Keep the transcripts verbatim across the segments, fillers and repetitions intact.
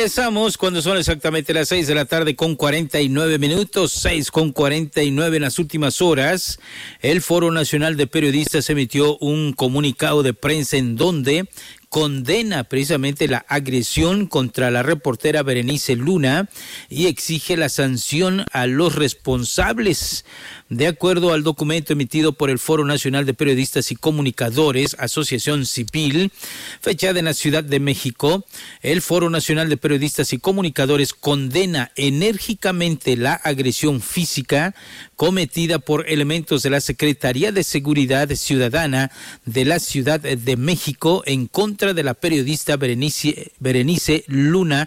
Regresamos cuando son exactamente las seis de la tarde con cuarenta y nueve minutos, seis con cuarenta y nueve en las últimas horas. El Foro Nacional de Periodistas emitió un comunicado de prensa en donde condena precisamente la agresión contra la reportera Berenice Luna y exige la sanción a los responsables. De acuerdo al documento emitido por el Foro Nacional de Periodistas y Comunicadores, Asociación Civil, fechada en la Ciudad de México, el Foro Nacional de Periodistas y Comunicadores condena enérgicamente la agresión física cometida por elementos de la Secretaría de Seguridad Ciudadana de la Ciudad de México en contra de la periodista Berenice, Berenice Luna,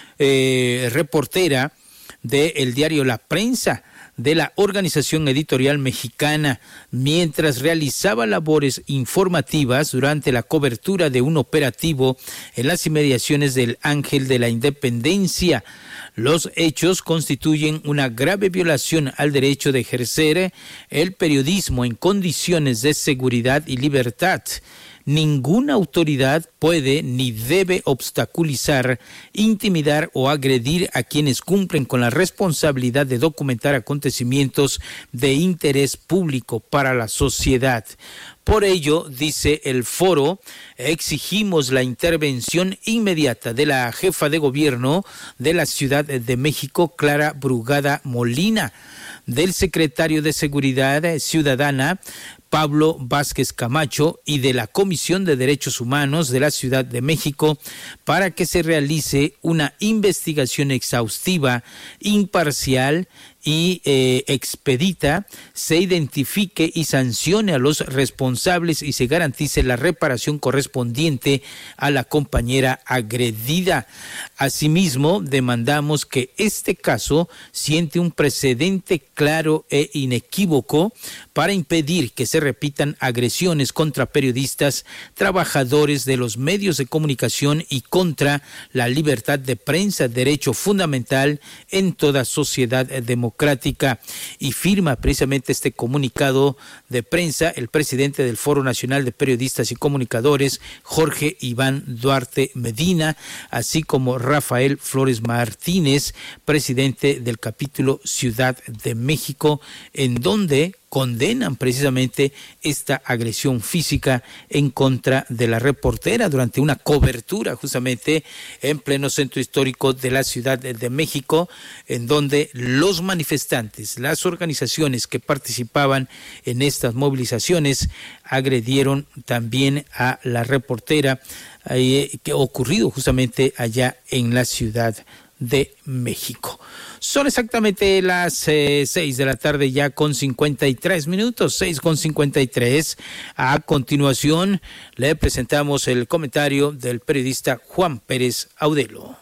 eh, reportera del diario La Prensa de la Organización Editorial Mexicana, mientras realizaba labores informativas durante la cobertura de un operativo en las inmediaciones del Ángel de la Independencia. Los hechos constituyen una grave violación al derecho de ejercer el periodismo en condiciones de seguridad y libertad. Ninguna autoridad puede ni debe obstaculizar, intimidar o agredir a quienes cumplen con la responsabilidad de documentar acontecimientos de interés público para la sociedad. Por ello, dice el foro, exigimos la intervención inmediata de la jefa de gobierno de la Ciudad de México, Clara Brugada Molina, del secretario de Seguridad Ciudadana, Pablo Vázquez Camacho, y de la Comisión de Derechos Humanos de la Ciudad de México para que se realice una investigación exhaustiva, imparcial y eh, expedita, se identifique y sancione a los responsables y se garantice la reparación correspondiente a la compañera agredida. Asimismo, demandamos que este caso siente un precedente claro e inequívoco para impedir que se repitan agresiones contra periodistas, trabajadores de los medios de comunicación y contra la libertad de prensa, derecho fundamental en toda sociedad democrática. democrática. Y firma precisamente este comunicado de prensa el presidente del Foro Nacional de Periodistas y Comunicadores, Jorge Iván Duarte Medina, así como Rafael Flores Martínez, presidente del capítulo Ciudad de México, en donde condenan precisamente esta agresión física en contra de la reportera durante una cobertura justamente en pleno centro histórico de la Ciudad de México, en donde los manifestantes, las organizaciones que participaban en estas movilizaciones, agredieron también a la reportera, eh, que ha ocurrido justamente allá en la Ciudad de México. Son exactamente las eh, seis de la tarde ya con cincuenta y tres minutos, seis con cincuenta y tres. A continuación le presentamos el comentario del periodista Juan Pérez Audelo.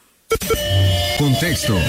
Contexto.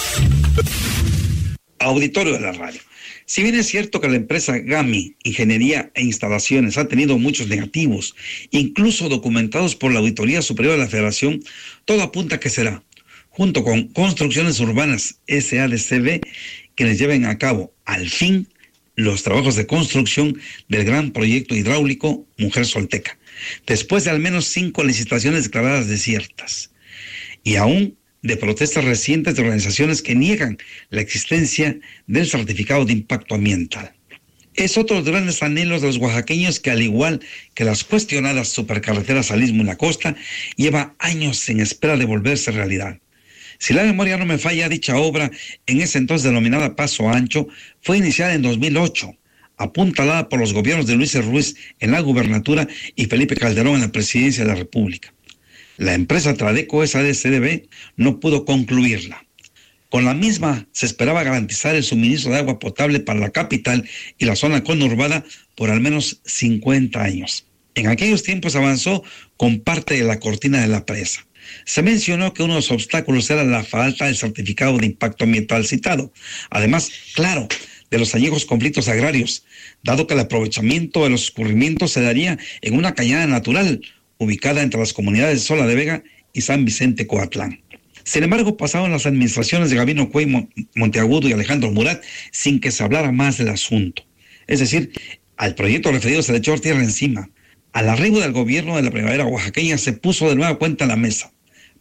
Auditorio de la radio. Si bien es cierto que la empresa GAMI, Ingeniería e Instalaciones, ha tenido muchos negativos, incluso documentados por la Auditoría Superior de la Federación, todo apunta que será, junto con Construcciones Urbanas S A D C B, quienes lleven a cabo, al fin, los trabajos de construcción del gran proyecto hidráulico Mujer Solteca, después de al menos cinco licitaciones declaradas desiertas, y aún de protestas recientes de organizaciones que niegan la existencia del certificado de impacto ambiental. Es otro de los grandes anhelos de los oaxaqueños que, al igual que las cuestionadas supercarreteras al istmo y la costa, lleva años en espera de volverse realidad. Si la memoria no me falla, dicha obra, en ese entonces denominada Paso Ancho, fue iniciada en dos mil ocho, apuntalada por los gobiernos de Luis Ruiz en la gubernatura y Felipe Calderón en la presidencia de la República. La empresa Tradeco S A D C B no pudo concluirla. Con la misma se esperaba garantizar el suministro de agua potable para la capital y la zona conurbada por al menos cincuenta años. En aquellos tiempos avanzó con parte de la cortina de la presa. Se mencionó que uno de los obstáculos era la falta del certificado de impacto ambiental citado. Además, claro, de los añejos conflictos agrarios, dado que el aprovechamiento de los escurrimientos se daría en una cañada natural, ubicada entre las comunidades de Sola de Vega y San Vicente Coatlán. Sin embargo, pasaron las administraciones de Gabino Cuey Monteagudo y Alejandro Murat sin que se hablara más del asunto. Es decir, al proyecto referido se le echó tierra encima. Al arribo del gobierno de la primavera oaxaqueña se puso de nueva cuenta en la mesa.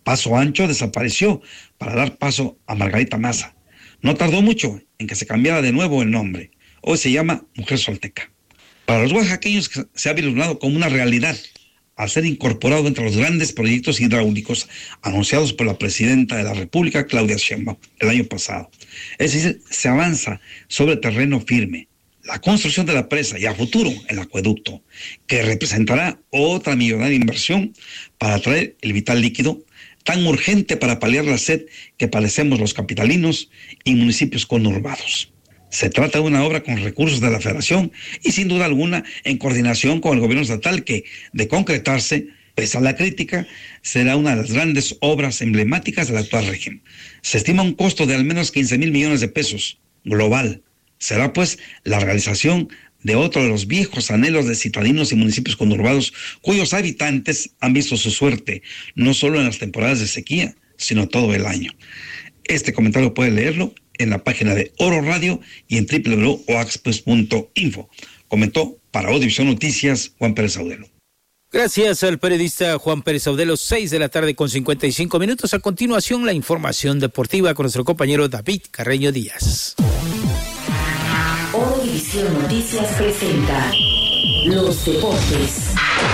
Paso Ancho desapareció para dar paso a Margarita Maza. No tardó mucho en que se cambiara de nuevo el nombre. Hoy se llama Mujer Solteca. Para los oaxaqueños se ha vislumbrado como una realidad al ser incorporado entre los grandes proyectos hidráulicos anunciados por la presidenta de la República, Claudia Sheinbaum, el año pasado. Es decir, se avanza sobre terreno firme. La construcción de la presa y a futuro el acueducto, que representará otra millonaria inversión para traer el vital líquido tan urgente para paliar la sed que padecemos los capitalinos y municipios conurbados. Se trata de una obra con recursos de la Federación y sin duda alguna en coordinación con el gobierno estatal que, de concretarse, pese a la crítica, será una de las grandes obras emblemáticas del actual régimen. Se estima un costo de al menos quince mil millones de pesos, global. Será pues la realización de otro de los viejos anhelos de citadinos y municipios conurbados cuyos habitantes han visto su suerte, no solo en las temporadas de sequía, sino todo el año. Este comentario puede leerlo en la página de Oro Radio y en doble u doble u doble u punto oaxpus punto info. Comentó para Audiovisión Noticias Juan Pérez Audelo. Gracias al periodista Juan Pérez Audelo, seis de la tarde con cincuenta y cinco minutos. A continuación, la información deportiva con nuestro compañero David Carreño Díaz. Audiovisión Noticias presenta Los Deportes.